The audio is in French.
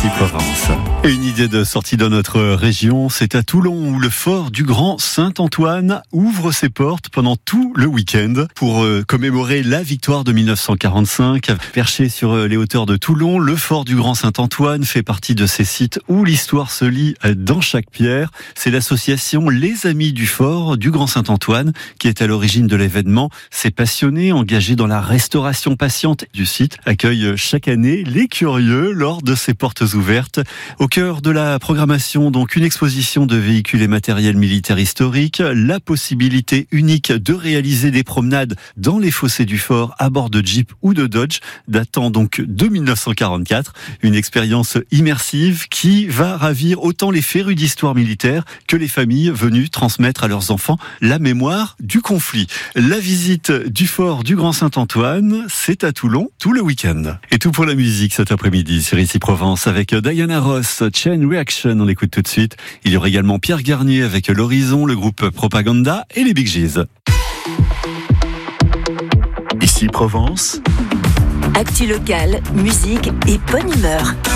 ici Provence. Et une idée de sortie dans notre région, c'est à Toulon où le fort du Grand Saint-Antoine ouvre ses portes pendant tout le week-end pour commémorer la victoire de 1945. Perché sur les hauteurs de Toulon, le fort du Grand Saint-Antoine fait partie de ces sites où l'histoire se lit dans chaque pierre. C'est l'association Les Amis du Fort du Grand Saint-Antoine qui est à l'origine de l'événement. Ces passionnés engagés dans la restauration patiente du site accueillent chaque année les curieux lors de ces portes ouvertes. Au cœur de la programmation, donc, une exposition de véhicules et matériel militaire historique, la possibilité unique de réaliser des promenades dans les fossés du fort à bord de Jeep ou de Dodge, datant donc de 1944. Une expérience immersive qui va ravir autant les férus d'histoire militaire que les familles venues transmettre à leurs enfants la mémoire du conflit. La visite du fort du Grand Saint-Antoine, c'est à Toulon tout le week-end. Et tout pour la musique cet après-midi sur Ici Provence avec Diana Ross, Chain Reaction, on l'écoute tout de suite. Il y aura également Pierre Garnier avec l'Horizon, le groupe Propaganda et les Big Gees. Ici Provence. Actu locale, musique et bonne humeur.